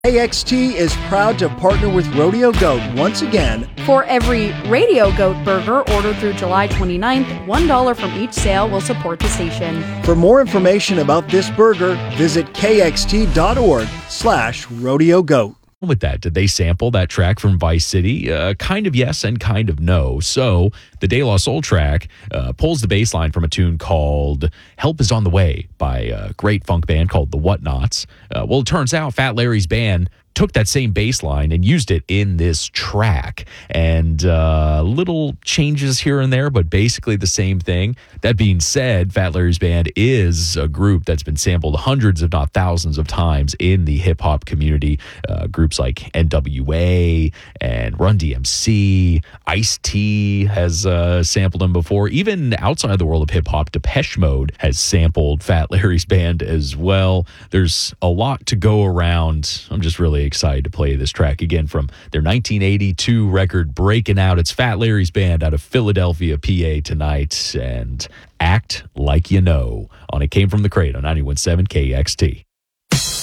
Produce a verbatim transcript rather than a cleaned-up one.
K X T is proud to partner with Rodeo Goat once again. For every Radio Goat burger ordered through July twenty-ninth, one dollar from each sale will support the station. For more information about this burger, visit kxt.org slash rodeo goat. With that, did they sample that track from Vice City? Uh, kind of yes and kind of no. So the De La Soul track uh, pulls the bass line from a tune called Help Is On The Way by a great funk band called The Whatnots. Uh, well, it turns out Fat Larry's band took that same bass line and used it in this track. And uh, little changes here and there, but basically the same thing. That being said, Fat Larry's Band is a group that's been sampled hundreds, if not thousands of times in the hip-hop community. Uh, groups like N W A and Run D M C, Ice-T has uh, sampled them before. Even outside the world of hip-hop, Depeche Mode has sampled Fat Larry's Band as well. There's a lot to go around. I'm just really excited to play this track again from their nineteen eighty-two record Breaking Out. It's Fat Larry's Band out of Philadelphia, P A tonight, and Act Like You Know on It Came From the Crate on ninety-one point seven K X T.